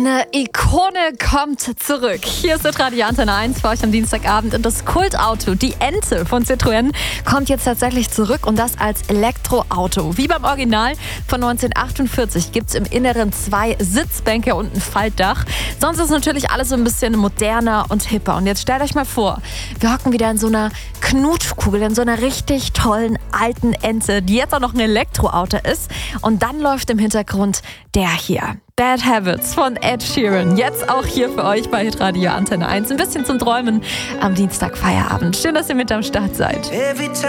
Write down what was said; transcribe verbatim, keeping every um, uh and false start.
Eine Ikone kommt zurück. Hier ist Radio Antenne eins für euch am Dienstagabend. Und das Kultauto, die Ente von Citroën, kommt jetzt tatsächlich zurück und das als Elektroauto. Wie beim Original von neunzehnhundertachtundvierzig gibt es im Inneren zwei Sitzbänke und ein Faltdach. Sonst ist natürlich alles so ein bisschen moderner und hipper. Und jetzt stellt euch mal vor, wir hocken wieder in so einer Knutschkugel, in so einer richtig tollen alten Ente, die jetzt auch noch ein Elektroauto ist. Und dann läuft im Hintergrund der hier. Bad Habits von Ed Sheeran. Jetzt auch hier für euch bei Radio Antenne eins. Ein bisschen zum Träumen am Dienstag Feierabend. Schön, dass ihr mit am Start seid.